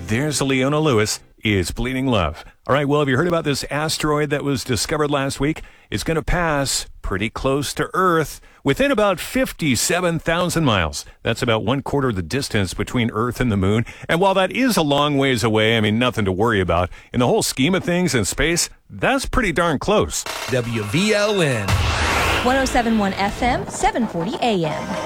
There's Leona Lewis. Is Bleeding Love. All right, well, have you heard about this asteroid that was discovered last week? It's going to pass pretty close to Earth within about 57,000 miles. That's about 1/4 of the distance between Earth and the moon. And while that is a long ways away, I mean, nothing to worry about. In the whole scheme of things in space, that's pretty darn close. WVLN. 107.1 FM, 740 AM.